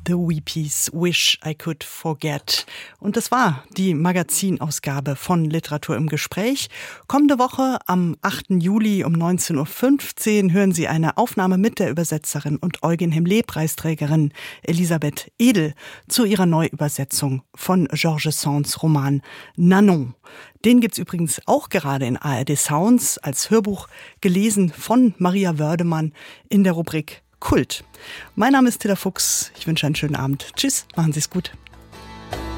The Weepies, Wish I Could Forget. Und das war die Magazinausgabe von Literatur im Gespräch. Kommende Woche am 8. Juli um 19.15 Uhr hören Sie eine Aufnahme mit der Übersetzerin und Eugen Hemlé-Preisträgerin Elisabeth Edel zu ihrer Neuübersetzung von Georges Sands Roman Nanon. Den gibt's übrigens auch gerade in ARD Sounds als Hörbuch, gelesen von Maria Wördemann in der Rubrik Kult. Mein Name ist Tilla Fuchs. Ich wünsche einen schönen Abend. Tschüss, machen Sie es gut.